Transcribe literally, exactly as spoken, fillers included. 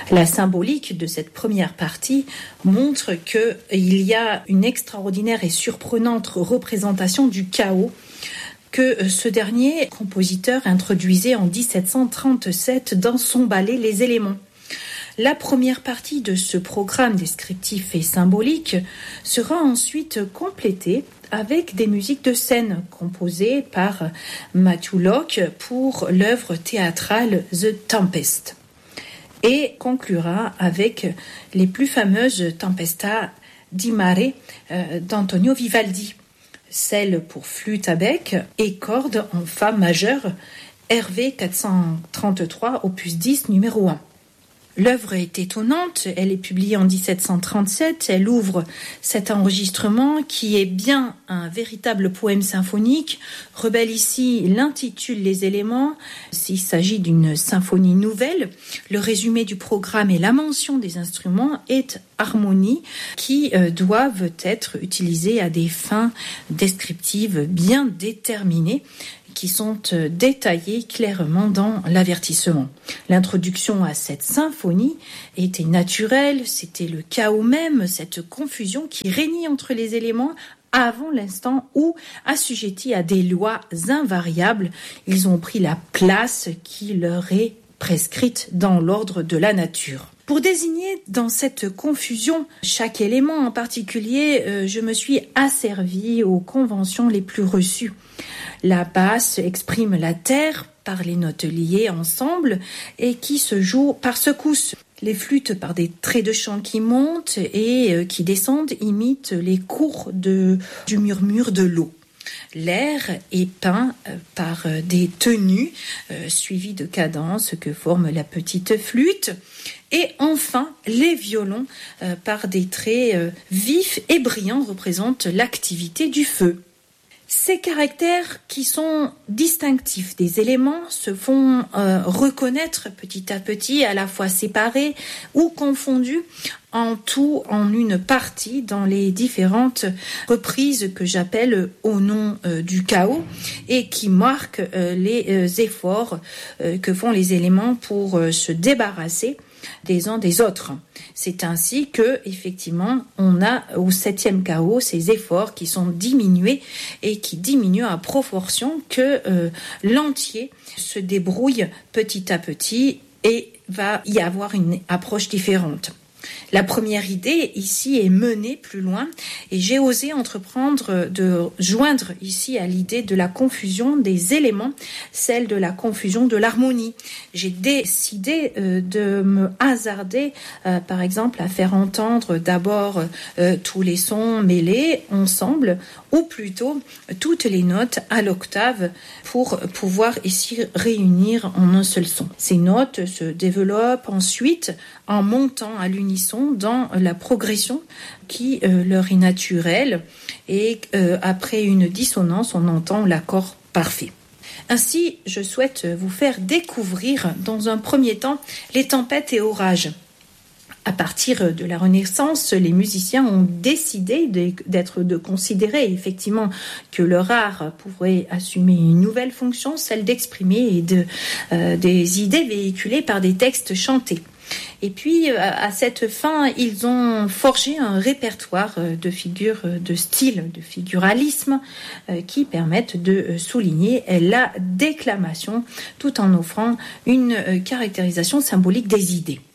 La symbolique de cette première partie montre qu'il y a une extraordinaire et surprenante représentation du chaos que ce dernier compositeur introduisait en dix-sept cent trente-sept dans son ballet Les Éléments. La première partie de ce programme descriptif et symbolique sera ensuite complétée avec des musiques de scène composées par Matthew Locke pour l'œuvre théâtrale The Tempest et conclura avec les plus fameuses Tempesta di Mare euh, d'Antonio Vivaldi, celle pour flûte à bec et cordes en fa majeur, R V quatre cent trente-trois, opus dix, numéro un. L'œuvre est étonnante, elle est publiée en dix-sept cent trente-sept, elle ouvre cet enregistrement qui est bien un véritable poème symphonique. Rebelle ici l'intitule Les Éléments, s'il s'agit d'une symphonie nouvelle. Le résumé du programme et la mention des instruments est harmonie qui euh, doivent être utilisés à des fins descriptives bien déterminées, qui sont détaillés clairement dans l'avertissement. L'introduction à cette symphonie était naturelle, c'était le chaos même, cette confusion qui régnait entre les éléments avant l'instant où, assujettis à des lois invariables, ils ont pris la place qui leur est prescrite dans l'ordre de la nature. Pour désigner dans cette confusion chaque élément en particulier, euh, je me suis asservie aux conventions les plus reçues. La basse exprime la terre par les notes liées ensemble et qui se jouent par secousses. Les flûtes par des traits de chant qui montent et euh, qui descendent imitent les cours de, du murmure de l'eau. L'air est peint par des tenues euh, suivies de cadences que forme la petite flûte. Et enfin, les violons euh, par des traits euh, vifs et brillants représentent l'activité du feu. Ces caractères qui sont distinctifs des éléments se font euh, reconnaître petit à petit, à la fois séparés ou confondus en tout en une partie dans les différentes reprises que j'appelle au nom euh, du chaos et qui marquent euh, les euh, efforts euh, que font les éléments pour euh, se débarrasser des uns des autres. C'est ainsi que, effectivement, on a au septième chaos ces efforts qui sont diminués et qui diminuent à proportion que euh, l'entier se débrouille petit à petit et va y avoir une approche différente. La première idée ici est menée plus loin et j'ai osé entreprendre de joindre ici à l'idée de la confusion des éléments, celle de la confusion de l'harmonie. J'ai décidé euh, de me hasarder euh, par exemple à faire entendre d'abord euh, tous les sons mêlés ensemble ou plutôt toutes les notes à l'octave pour pouvoir ici réunir en un seul son. Ces notes se développent ensuite en montant à l'unisson dans la progression qui euh, leur est naturelle et euh, après une dissonance, on entend l'accord parfait. Ainsi, je souhaite vous faire découvrir dans un premier temps les tempêtes et orages. À partir de la Renaissance, les musiciens ont décidé de, d'être, de considérer effectivement que leur art pourrait assumer une nouvelle fonction, celle d'exprimer et de, euh, des idées véhiculées par des textes chantés. Et puis, à cette fin, ils ont forgé un répertoire de figures, de styles, de figuralisme qui permettent de souligner la déclamation tout en offrant une caractérisation symbolique des idées.